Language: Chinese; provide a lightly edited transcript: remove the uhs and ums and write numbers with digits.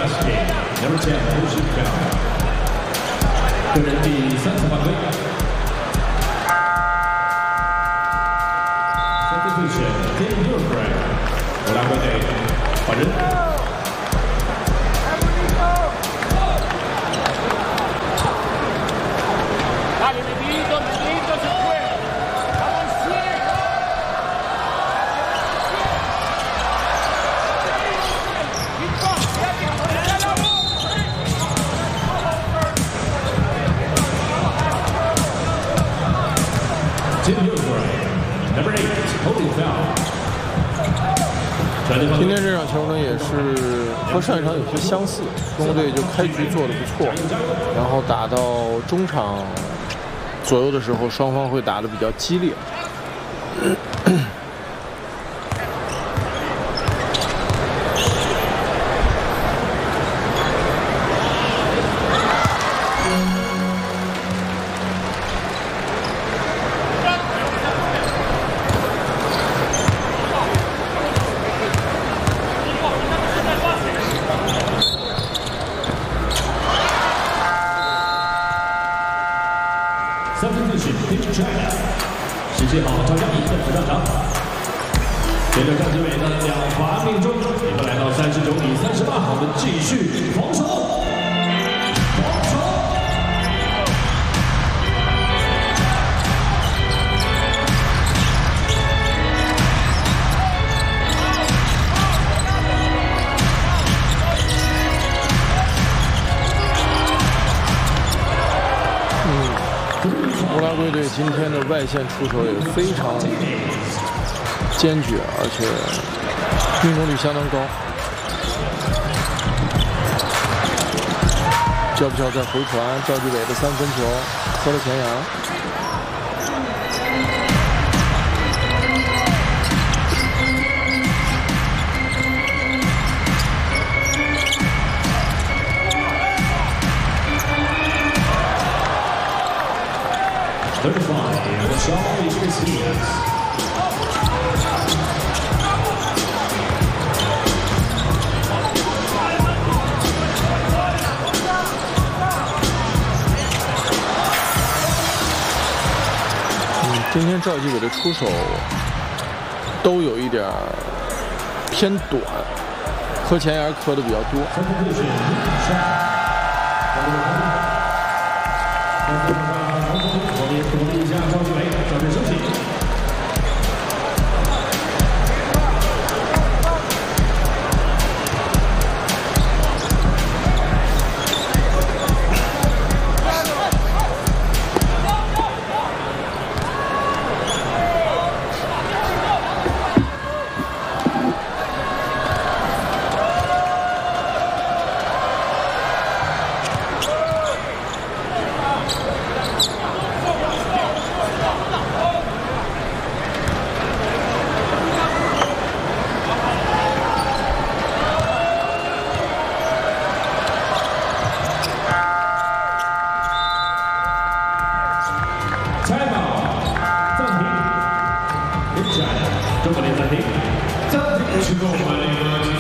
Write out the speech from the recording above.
last game, number 10, Ocean Foul. 个人第3次犯规。Substitution, Tim Gilchrist. 国家队换人。 今天这场球呢，也是和上一场有些相似，中国队就开局做得不错，然后打到中场左右的时候，双方会打得比较激烈。 17号赵佳怡正式上场，随着张继伟的2罚命中，我们来到39比38，我们继续防守。 乌拉圭队今天的外线出手也非常坚决，而且命中率相当高。叫不叫再回传？赵继伟的3分球磕了前沿。今天赵继伟的出手都有一点偏短，磕前沿磕的比较多。 鼓励一下赵继伟，早点休息。中国队暂停，去购买